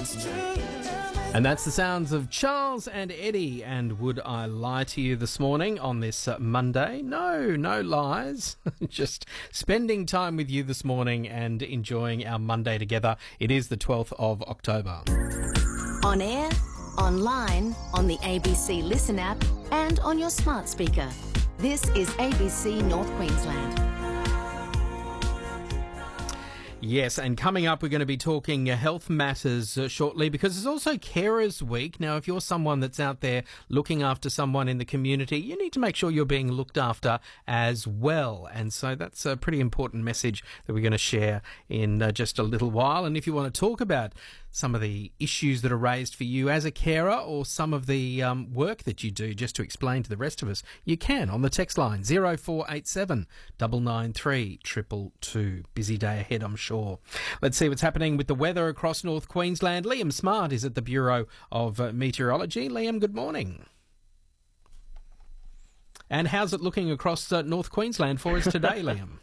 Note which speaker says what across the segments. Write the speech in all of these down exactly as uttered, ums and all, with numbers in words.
Speaker 1: And that's the sounds of Charles and Eddie and Would I Lie to You this morning on this uh, Monday. No, no lies. Just spending time with you this morning and enjoying our Monday together. It is the twelfth of October.
Speaker 2: On air, online, on the A B C Listen app and on your smart speaker. This is A B C North Queensland.
Speaker 1: Yes, and coming up, we're going to be talking uh, health matters uh, shortly because it's also Carers Week. Now, if you're someone that's out there looking after someone in the community, you need to make sure you're being looked after as well. And so that's a pretty important message that we're going to share in uh, just a little while. And if you want to talk about some of the issues that are raised for you as a carer or some of the um, work that you do just to explain to the rest of us, you can on the text line zero four eight seven nine nine three two two two. Busy day ahead, I'm sure. Let's see what's happening with the weather across North Queensland. Liam Smart is at the Bureau of uh, Meteorology. Liam, good morning. And how's it looking across uh, North Queensland for us today, Liam?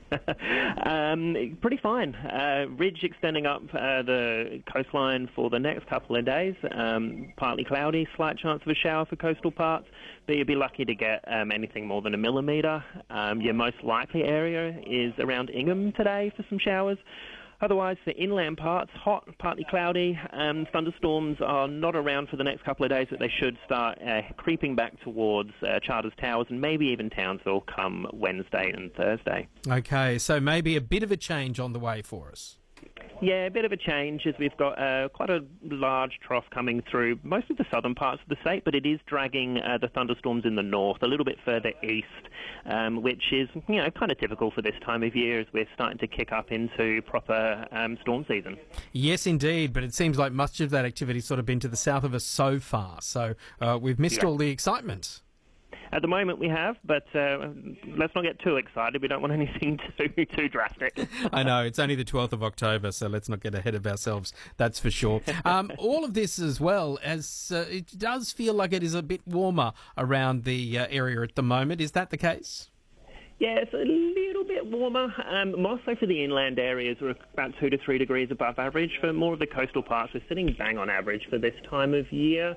Speaker 3: um, pretty fine. Uh, ridge extending up uh, the coastline for the next couple of days. Um, partly cloudy, slight chance of a shower for coastal parts, but you'll be lucky to get um, anything more than a millimetre. Um, your most likely area is around Ingham today for some showers. Otherwise, for inland parts, hot, partly cloudy. Um, thunderstorms are not around for the next couple of days, but they should start uh, creeping back towards uh, Charters Towers and maybe even Townsville come Wednesday and Thursday.
Speaker 1: Okay, so maybe a bit of a change on the way for us.
Speaker 3: Yeah, a bit of a change as we've got uh, quite a large trough coming through most of the southern parts of the state, but it is dragging uh, the thunderstorms in the north a little bit further east, um, which is, you know, kind of typical for this time of year as we're starting to kick up into proper um, storm season.
Speaker 1: Yes, indeed, but it seems like much of that activity's sort of been to the south of us so far, so uh, we've missed
Speaker 3: yeah.
Speaker 1: all the excitement.
Speaker 3: At the moment we have, but uh, let's not get too excited. We don't want anything too too drastic.
Speaker 1: I know, it's only the twelfth of October, so let's not get ahead of ourselves, that's for sure. Um, all of this as well, as uh, it does feel like it is a bit warmer around the uh, area at the moment. Is that the case?
Speaker 3: Yeah, it's a little bit warmer, um, more so for the inland areas. We're about two to three degrees above average. For more of the coastal parts, we're sitting bang on average for this time of year.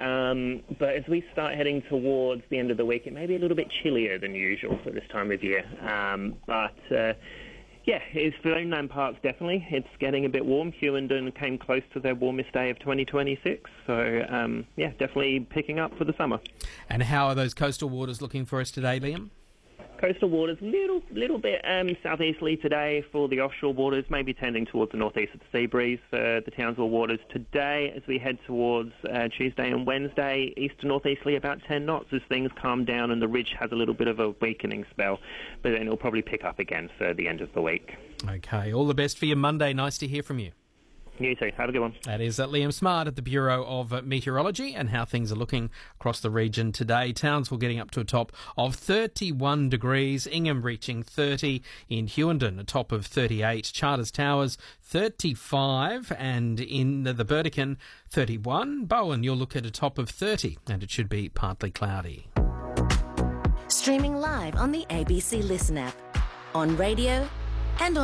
Speaker 3: Um, but as we start heading towards the end of the week, it may be a little bit chillier than usual for this time of year. Um, but, uh, yeah, it's for inland parts, definitely. It's getting a bit warm. Hughenden came close to their warmest day of twenty twenty-six. So, um, yeah, definitely picking up for the summer.
Speaker 1: And how are those coastal waters looking for us today, Liam?
Speaker 3: Coastal waters, little little bit um, southeasterly today for the offshore waters, maybe tending towards the northeast of the sea breeze for the Townsville waters today. As we head towards uh, Tuesday and Wednesday, east to northeasterly about ten knots as things calm down and the ridge has a little bit of a weakening spell, but then it'll probably pick up again for the end of the week. Okay,
Speaker 1: all the best for your Monday. Nice to hear from you.
Speaker 3: You too. Have a good one.
Speaker 1: That is uh, Liam Smart at the Bureau of uh, Meteorology and how things are looking across the region today. Townsville getting up to a top of thirty-one degrees. Ingham reaching thirty. In Hughenden, a top of thirty-eight. Charters Towers, thirty-five. And in the Burdekin, thirty-one. Bowen, you'll look at a top of thirty. And it should be partly cloudy.
Speaker 2: Streaming live on the A B C Listen app, on radio and on